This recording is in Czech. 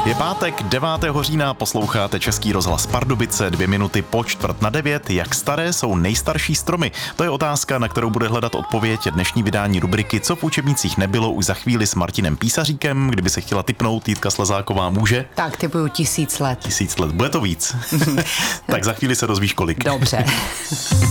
Je pátek 9. října, posloucháte Český rozhlas Pardubice, 2 minuty po 8:45. Jak staré jsou nejstarší stromy? To je otázka, na kterou bude hledat odpověď dnešní vydání rubriky Co v učebnicích nebylo, už za chvíli s Martinem Písaříkem. Kdyby se chtěla tipnout, Jitka Slezáková může. Tak typuju 1000 let. 1000 let, bude to víc. Tak za chvíli se dozvíš kolik. Dobře.